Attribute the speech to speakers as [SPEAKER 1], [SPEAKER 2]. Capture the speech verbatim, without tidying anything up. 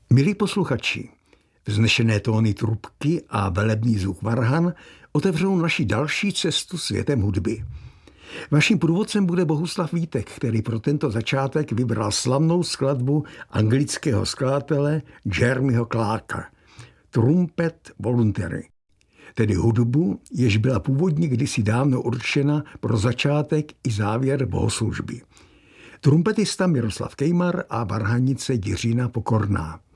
[SPEAKER 1] Milí posluchači, vznešené tóny trubky a velebný zvuk varhan otevřou naši další cestu světem hudby. Vaším průvodcem bude Bohuslav Vítek, který pro tento začátek vybral slavnou skladbu anglického skladatele Jeremyho Clarka Trumpet Voluntary, tedy hudbu, jež byla původně kdysi dávno určena pro začátek i závěr bohoslužby. Trumpetista Miroslav Kejmar a varhanice Jiřina Pokorná.